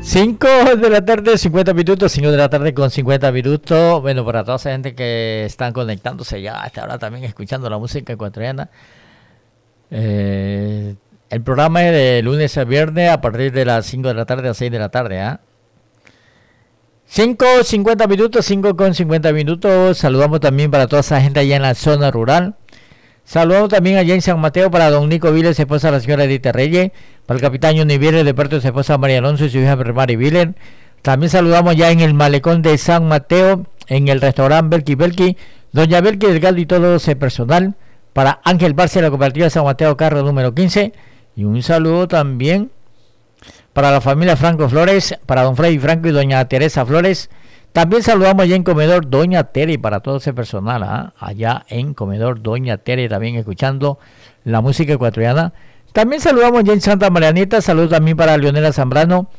5 de la tarde, 50 minutos, 5 de la tarde con 50 minutos. Bueno, para toda esa gente que están conectándose ya a esta hora también escuchando la música ecuatoriana. El programa es de lunes a viernes a partir de las 5 de la tarde a 6 de la tarde. 5:50 minutos, 5 con 50 minutos. Saludamos también para toda esa gente allá en la zona rural. Saludamos también allá en San Mateo para don Nico Viles, su esposa la señora Edith Reyes, para el capitán Johnny Viles de parte de su esposa María Alonso y su hija Mari Viles. También saludamos ya en el malecón de San Mateo, en el restaurante Belki Belki, doña Belki Delgado y todo ese personal, para Ángel Barce de la cooperativa de San Mateo Carro número 15. Y un saludo también para la familia Franco Flores, para don Freddy Franco y doña Teresa Flores. También saludamos allá en Comedor Doña Tere para todo ese personal, allá en Comedor Doña Tere también escuchando la música ecuatoriana. También saludamos allá en Santa Marianita, saludos también para Leonela Zambrano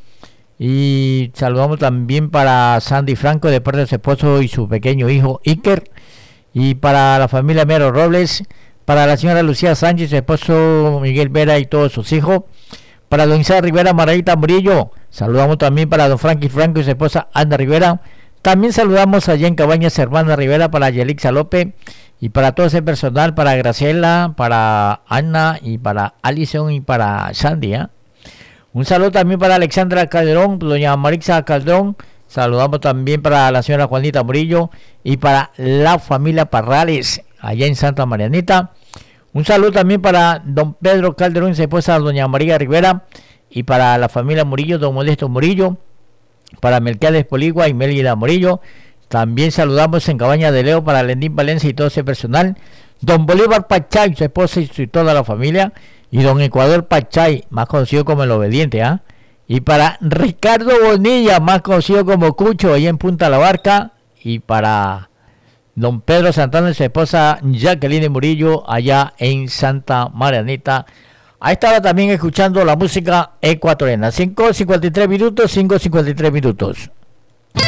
y saludamos también para Sandy Franco de parte de su esposo y su pequeño hijo Iker, y para la familia Mero Robles, para la señora Lucía Sánchez, su esposo Miguel Vera y todos sus hijos. Para don Isaac Rivera Margarita Murillo, saludamos también para don Frankie Franco y su esposa Ana Rivera. También saludamos allá en Cabañas Hermana Rivera para Yelixa López y para todo ese personal, para Graciela, para Ana y para Alison y para Sandy. Un saludo también para Alexandra Calderón, doña Marixa Calderón. Saludamos también para la señora Juanita Murillo y para la familia Parrales allá en Santa Marianita. Un saludo también para don Pedro Calderón y su esposa doña María Rivera y para la familia Murillo, don Modesto Murillo, para Melquiades Poligua y Mélida Murillo. También saludamos en Cabaña de Leo para Lendín Valencia y todo ese personal, don Bolívar Pachay, su esposa y toda la familia, y don Ecuador Pachay, más conocido como el Obediente, y para Ricardo Bonilla, más conocido como Cucho, ahí en Punta La Barca, y para don Pedro Santana y su esposa Jacqueline Murillo allá en Santa Marianita. A esta hora también escuchando la música ecuatoriana. 5:53 minutos, 5:53 minutos.